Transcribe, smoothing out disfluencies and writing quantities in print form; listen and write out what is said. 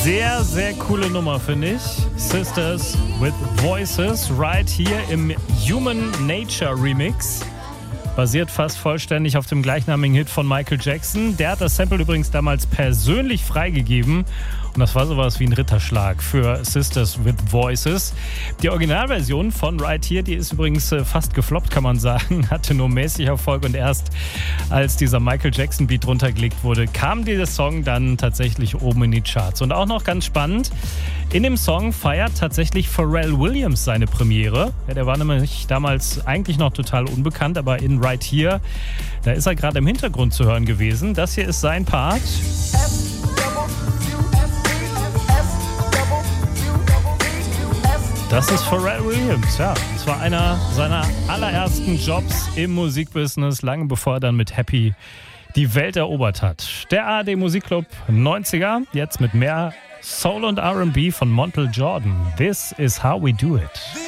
Sehr, sehr coole Nummer, finde ich. Sisters with Voices, right hier im Human Nature Remix. Basiert fast vollständig auf dem gleichnamigen Hit von Michael Jackson. Der hat das Sample übrigens damals persönlich freigegeben. Und das war sowas wie ein Ritterschlag für Sisters with Voices. Die Originalversion von Right Here, die ist übrigens fast gefloppt, kann man sagen. Hatte nur mäßig Erfolg und erst als dieser Michael Jackson Beat druntergelegt wurde, kam dieser Song dann tatsächlich oben in die Charts. Und auch noch ganz spannend, in dem Song feiert tatsächlich Pharrell Williams seine Premiere. Ja, der war nämlich damals eigentlich noch total unbekannt, aber in Right Here, da ist er gerade im Hintergrund zu hören gewesen. Das hier ist sein Part. Das ist Pharrell Williams, ja. Das war einer seiner allerersten Jobs im Musikbusiness, lange bevor er dann mit Happy die Welt erobert hat. Der ARD Musikclub 90er, jetzt mit mehr Soul und R&B von Montel Jordan. This is how we do it.